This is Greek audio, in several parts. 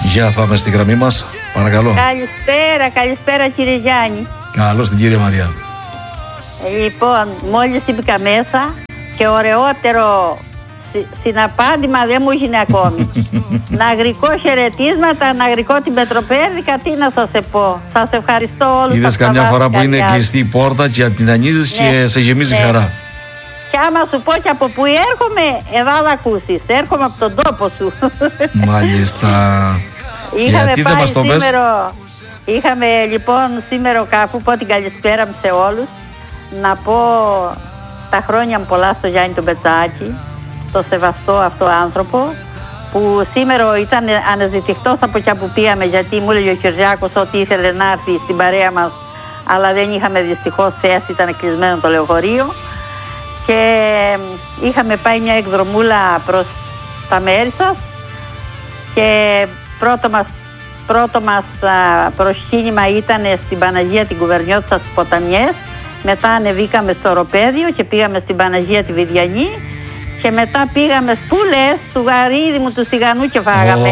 Για πάμε στη γραμμή μας, παρακαλώ. Καλησπέρα κύριε Γιάννη. Καλώς την κυρία Μαρία. Λοιπόν, μόλις μπήκα μέσα και ωραιότερο συναπάντημα δεν μου έγινε ακόμη. Ναγρικό χαιρετίσματα, ναγρικό την Πετροπέδικα, τι να σας πω. Σας ευχαριστώ όλους. Είδες καμιά φορά που είναι κλειστή η πόρτα και την ανοίγεις και σε γεμίζει χαρά. Και άμα σου πω και από που έρχομαι, εδώ θα ακούσεις. Έρχομαι από τον τόπο σου. Μάλιστα. Γιατί δεν μας το πες? Είχαμε λοιπόν σήμερα κάπου, πω την καλησπέρα μου σε όλους. Να πω τα χρόνια μου πολλά στο Γιάννη τον Πετσάκη, το σεβαστό αυτό άνθρωπο, που σήμερα ήταν αναζητηχτός από εκεί που πήγαμε, γιατί μου έλεγε ο Κυριάκος ότι ήθελε να έρθει στην παρέα μας, αλλά δεν είχαμε δυστυχώς θέση, ήταν κλεισμένο το λεωφορείο. Και είχαμε πάει μια εκδρομούλα προς τα μέρη σας και πρώτο μας προσκύνημα ήταν στην Παναγία την Κουβερνιώτισσα στις Ποταμιές. Μετά ανεβήκαμε στο οροπέδιο και πήγαμε στην Παναγία τη Βιδιανή και μετά πήγαμε σπούλες του Γαρίδημου του Σιγανού και φάγαμε.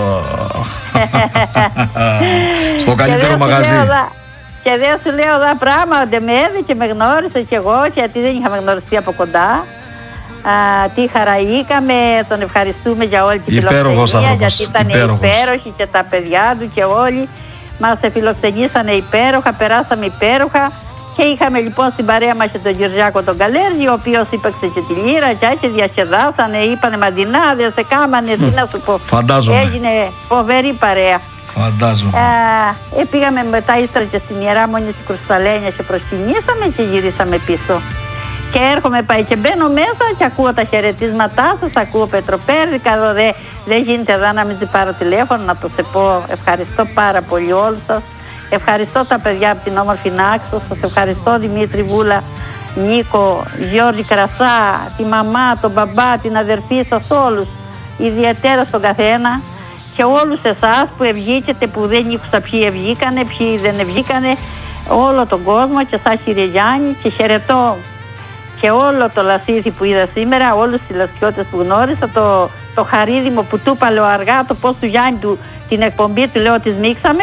Στο καλύτερο μαγαζί. Και δεν σου λέω δα πράγματα, με έδε και με γνώρισε κι εγώ, γιατί δεν είχαμε γνωριστεί από κοντά. Τι χαραήκαμε, τον ευχαριστούμε για όλη τη φιλοξενία, γιατί ήταν υπέροχη και τα παιδιά του και όλοι. Μας φιλοξενήσανε υπέροχα, περάσαμε υπέροχα και είχαμε λοιπόν στην παρέα μας και τον Κυριάκο τον Καλέρδη, ο οποίος έπαιξε και τη λύρα και άρχισε διασκεδάσανε, είπανε μαντινάδες, σε κάμανε, τι να σου πω. Φαντάζομαι. Έγινε φοβερή παρέα. Φαντάζομαι. Πήγαμε μετά ύστερα και στην Ιερά Μονή της Κρουσταλένια και προσκυνήσαμε και γυρίσαμε πίσω. Και έρχομαι πάει και μπαίνω μέσα και ακούω τα χαιρετίσματά σας, ακούω Πετροπέδικα, εδώ δεν γίνεται εδώ να μην πάρω τηλέφωνο να το σε πω. Ευχαριστώ πάρα πολύ όλους σας. Ευχαριστώ τα παιδιά από την όμορφη Νάξο, σας ευχαριστώ Δημήτρη Βούλα, Νίκο, Γιώργη Κρασά, τη μαμά, τον μπαμπά, την αδερφή σας όλους, ιδιαίτερα στον καθένα. Και όλους εσάς που ευγήκετε, που δεν ήξερα ποιοι ευγήκανε, ποιοι δεν ευγήκανε, όλο τον κόσμο και εσάς κύριε Γιάννη, και χαιρετώ και όλο το Λασίθι που είδα σήμερα, όλους τους λασιώτες που γνώρισα, το Χαρίδημο που του είπα λέω αργά, το πώς του Γιάννη του την εκπομπή του λέω τις μίξαμε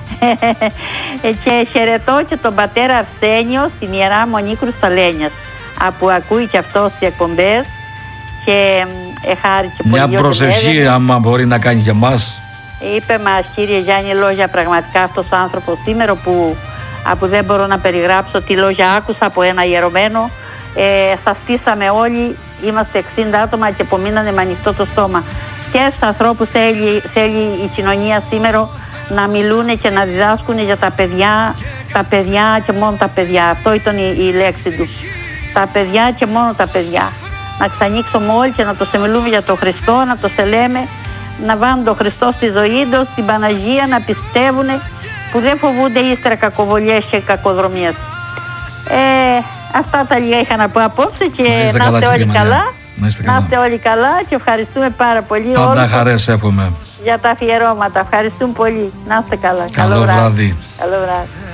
και χαιρετώ και τον πατέρα Αρσένιο στην Ιερά Μονή Κρουσταλένιας, που ακούει και αυτός τις εκπομπές. Και μια προσευχή άμα μπορεί να κάνει για μας. Είπε μας κύριε Γιάννη λόγια, πραγματικά αυτός ο άνθρωπος σήμερα που δεν μπορώ να περιγράψω τι λόγια άκουσα από ένα ιερωμένο. Σας στήσαμε όλοι, είμαστε 60 άτομα και απομείνανε με ανοιχτό το στόμα. Και στους ανθρώπους θέλει η κοινωνία σήμερα να μιλούν και να διδάσκουν για τα παιδιά και μόνο τα παιδιά. Αυτό ήταν η λέξη του. Τα παιδιά και μόνο τα παιδιά. Να ξανοίξουμε όλοι και να το σε μιλούμε για τον Χριστό, να το σε λέμε, να βάλουν τον Χριστό στη ζωή του, στην Παναγία, να πιστεύουν, που δεν φοβούνται ύστερα κακοβολιές και κακοδρομίες. Αυτά τα λίγα είχα να πω απόψε και να είστε όλοι καλά. Να είστε όλοι καλά και ευχαριστούμε πάρα πολύ. Πάντα χαρές εύχομαι. Για τα αφιερώματα. Ευχαριστούμε πολύ. Να είστε καλά. Καλό βράδυ. Καλό βράδυ.